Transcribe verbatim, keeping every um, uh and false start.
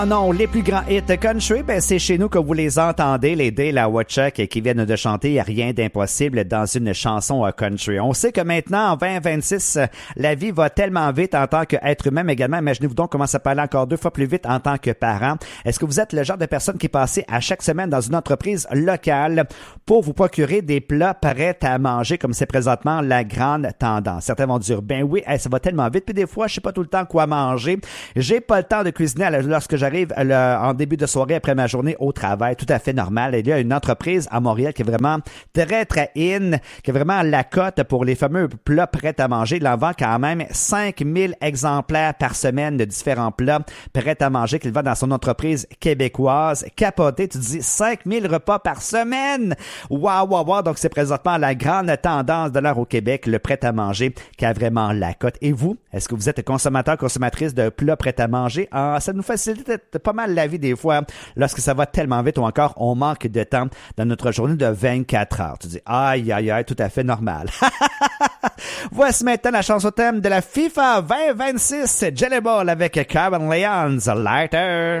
Oh non, les plus grands hits country, ben c'est chez nous que vous les entendez, les Dale Wachuk qui viennent de chanter Rien d'impossible dans une chanson country. On sait que maintenant, en vingt vingt-six, la vie va tellement vite en tant qu'être humain, mais également, imaginez-vous donc comment ça peut aller encore deux fois plus vite en tant que parent. Est-ce que vous êtes le genre de personne qui passe à chaque semaine dans une entreprise locale pour vous procurer des plats prêts à manger, comme c'est présentement la grande tendance? Certains vont dire, ben oui, hey, ça va tellement vite, puis des fois, je sais pas tout le temps quoi manger. J'ai pas le temps de cuisiner lorsque j'arrive Le, en début de soirée après ma journée au travail, tout à fait normal. Il y a une entreprise à Montréal qui est vraiment très, très in, qui est vraiment la cote pour les fameux plats prêts à manger. Il en vend quand même cinq mille exemplaires par semaine de différents plats prêts à manger qu'il vend dans son entreprise québécoise. Capoté, tu dis cinq mille repas par semaine! Waouh, waouh, waouh! Donc, c'est présentement la grande tendance de l'heure au Québec, le prêt à manger qui a vraiment la cote. Et vous, est-ce que vous êtes consommateur, consommatrice de plats prêts à manger? Ah, ça nous facilite pas mal la vie des fois lorsque ça va tellement vite ou encore on manque de temps dans notre journée de vingt-quatre heures. Tu dis aïe aïe aïe, tout à fait normal. Voici maintenant la chanson thème de la FIFA vingt vingt-six, Jelly Ball avec Kevin Leon's Lighter.